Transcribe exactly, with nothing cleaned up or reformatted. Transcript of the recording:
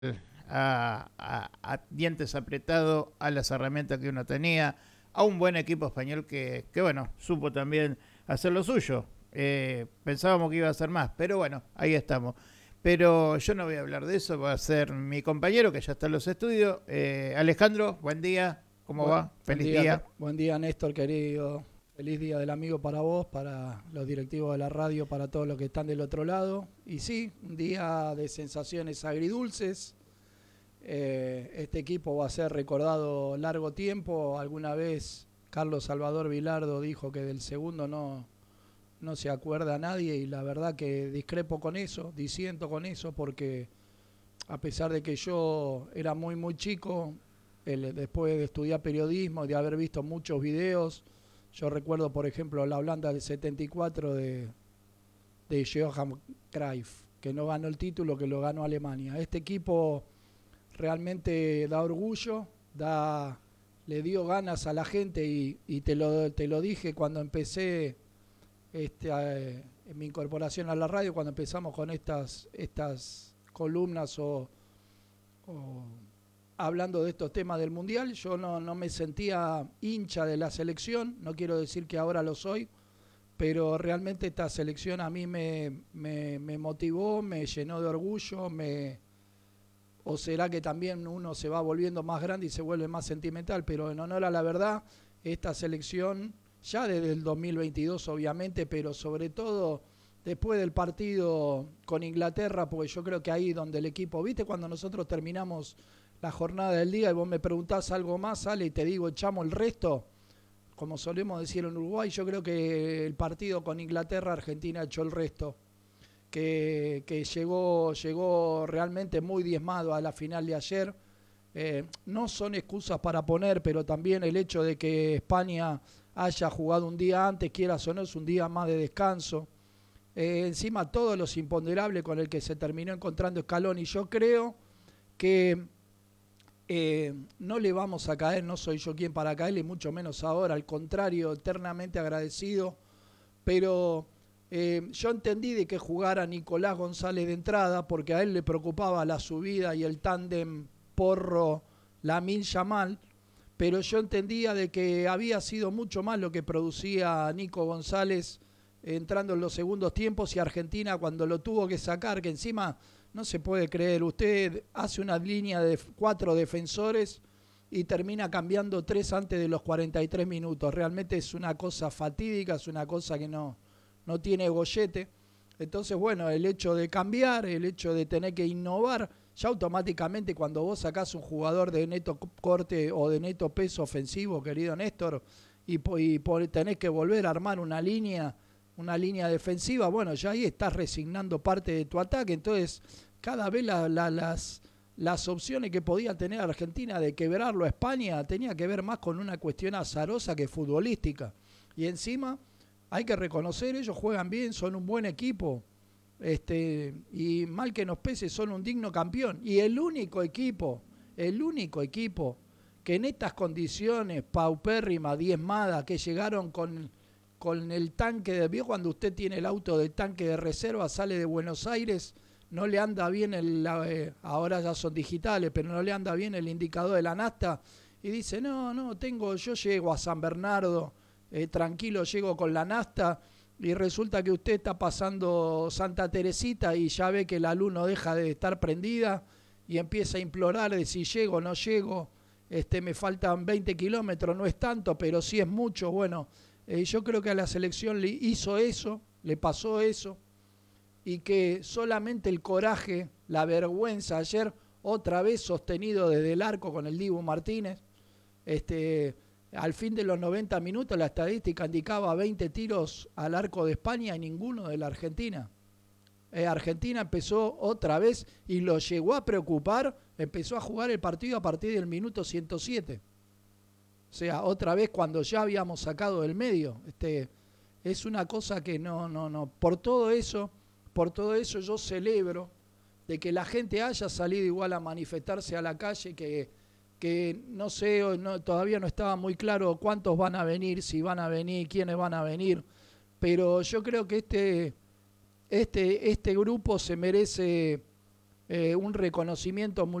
a, a- a dientes apretados a las herramientas que uno tenía, a un buen equipo español que, que bueno, supo también hacer lo suyo. Eh, pensábamos que iba a ser más, pero bueno, ahí estamos. Pero yo no voy a hablar de eso, va a ser mi compañero que ya está en los estudios. Eh, Alejandro, buen día, ¿cómo Bu- va? Buen Feliz día, día. Ca- buen día Néstor querido. Feliz día del amigo para vos, para los directivos de la radio, para todos los que están del otro lado. Y sí, un día de sensaciones agridulces. Eh, este equipo va a ser recordado largo tiempo. Alguna vez Carlos Salvador Vilardo dijo que del segundo no, no se acuerda a nadie y la verdad que discrepo con eso, disiento con eso porque a pesar de que yo era muy muy chico, el, después de estudiar periodismo y de haber visto muchos videos, yo recuerdo por ejemplo la Holanda del setenta y cuatro de, de Johan Cruyff, que no ganó el título, que lo ganó Alemania. Este equipo realmente da orgullo, da, le dio ganas a la gente y, y te, lo, te lo dije cuando empecé este, eh, en mi incorporación a la radio, cuando empezamos con estas, estas columnas o, o hablando de estos temas del Mundial. Yo no, no me sentía hincha de la selección, no quiero decir que ahora lo soy, pero realmente esta selección a mí me, me, me motivó, me llenó de orgullo, me, o será que también uno se va volviendo más grande y se vuelve más sentimental, pero en honor a la verdad, esta selección, ya desde el dos mil veintidós obviamente, pero sobre todo después del partido con Inglaterra, porque yo creo que ahí donde el equipo, viste cuando nosotros terminamos la jornada del día y vos me preguntás algo más, sale y te digo, echamos el resto, como solemos decir en Uruguay, yo creo que el partido con Inglaterra, Argentina echó el resto, que, que llegó, llegó realmente muy diezmado a la final de ayer. Eh, no son excusas para poner, pero también el hecho de que España haya jugado un día antes, quieras o no, es un día más de descanso. Eh, encima todos los imponderables con el que se terminó encontrando Scaloni. Yo creo que eh, no le vamos a caer, no soy yo quien para caerle, mucho menos ahora, al contrario, eternamente agradecido, pero eh, yo entendí de que jugara Nicolás González de entrada porque a él le preocupaba la subida y el tándem Porro Lamine Yamal, pero yo entendía de que había sido mucho más lo que producía Nico González entrando en los segundos tiempos y Argentina cuando lo tuvo que sacar, que encima no se puede creer, usted hace una línea de cuatro defensores y termina cambiando tres antes de los cuarenta y tres minutos. Realmente es una cosa fatídica, es una cosa que no, no tiene gollete. Entonces, bueno, el hecho de cambiar, el hecho de tener que innovar, ya automáticamente cuando vos sacás un jugador de neto corte o de neto peso ofensivo, querido Néstor, y, y tenés que volver a armar una línea, una línea defensiva, bueno, ya ahí estás resignando parte de tu ataque. Entonces, cada vez la, la, las, las opciones que podía tener Argentina de quebrarlo a España tenía que ver más con una cuestión azarosa que futbolística. Y encima hay que reconocer, ellos juegan bien, son un buen equipo, este, y mal que nos pese, son un digno campeón. Y el único equipo, el único equipo que en estas condiciones paupérrimas, diezmadas, que llegaron con, con el tanque de... ¿Vio cuando usted tiene el auto de tanque de reserva, sale de Buenos Aires, no le anda bien, el, eh, ahora ya son digitales, pero no le anda bien el indicador de la nafta? Y dice, no, no, tengo, yo llego a San Bernardo, eh, tranquilo, llego con la nafta, y resulta que usted está pasando Santa Teresita y ya ve que la luz no deja de estar prendida y empieza a implorar de si llego o no llego, este, me faltan veinte kilómetros, no es tanto, pero sí es mucho. Bueno, eh, yo creo que a la selección le hizo eso, le pasó eso, y que solamente el coraje, la vergüenza ayer, otra vez sostenido desde el arco con el Dibu Martínez, este, al fin de los noventa minutos la estadística indicaba veinte tiros al arco de España y ninguno de la Argentina. Eh, Argentina empezó otra vez y lo llegó a preocupar, empezó a jugar el partido a partir del minuto ciento siete. O sea, otra vez cuando ya habíamos sacado del medio. Este, es una cosa que no, no, no. Por todo eso, por todo eso yo celebro de que la gente haya salido igual a manifestarse a la calle, que que no sé, no, todavía no estaba muy claro cuántos van a venir, si van a venir, quiénes van a venir, pero yo creo que este, este, este grupo se merece eh, un reconocimiento